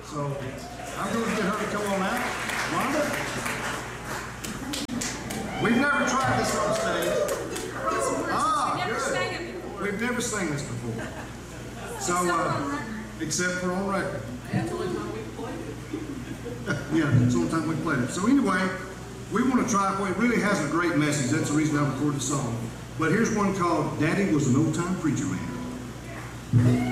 So I'm going to get her to come on out. Rhonda? We've never tried this on stage. Good. We've never sang this before. So, except for on record. Yeah, it's the only time we played it. So anyway, we want to try, well, it really has a great message. That's the reason I recorded the song. But here's one called Daddy Was an Old Time Preacher Man.